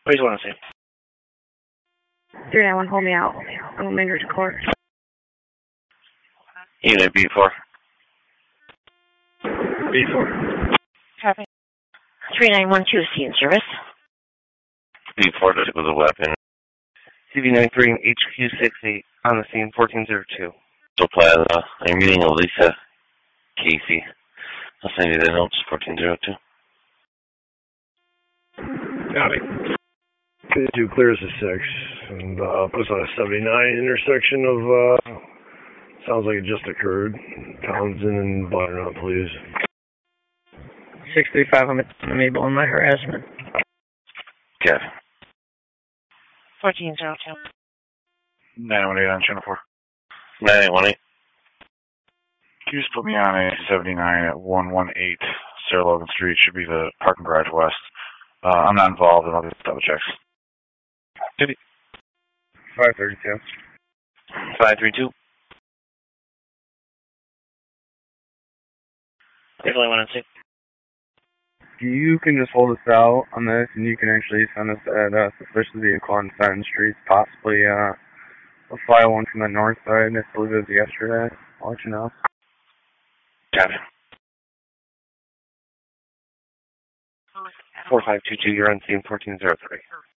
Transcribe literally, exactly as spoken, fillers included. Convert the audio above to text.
What do you want to say? three nine one, hold me out. I'm going to make her to court. Unit B four. B four. Traffic. three nine one two, C in service. B four with a weapon. C V nine three and H Q six eight on the scene, fourteen zero two. So Plaza, I'm meeting Elisa Casey. I'll send you the notes, fourteen zero two. Got it. two clears a six, and uh, puts on a seventy-nine intersection of, uh, sounds like it just occurred. Townsend and Butternut, please. six three five, I'm unable on my harassment. Kevin. fourteen zero two. nine one eight on channel four. nine eight one eight. Can you just put me on a seventy-nine at one one eight Sarah Logan Street? Should be the parking garage west. Uh, I'm not involved in all these double checks. five thirty-two. five three two. Definitely want to see. You can just hold us out on this, and you can actually send us at uh, suspicious vehicle on Seventh Street, possibly uh, a file one from the north side. I believe it was yesterday. I'll let you know. Got it. four five two two, you're on scene fourteen zero three.